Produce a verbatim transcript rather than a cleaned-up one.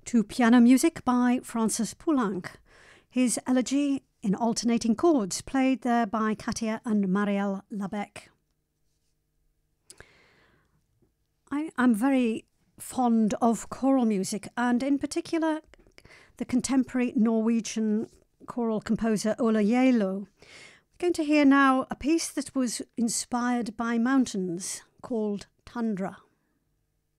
to piano music by Francis Poulenc. His Elegy in alternating chords, played there by Katia and Marielle Labec. I, I'm very fond of choral music, and in particular the contemporary Norwegian choral composer Ola Gjeilo. We're going to hear now a piece that was inspired by mountains called Tundra.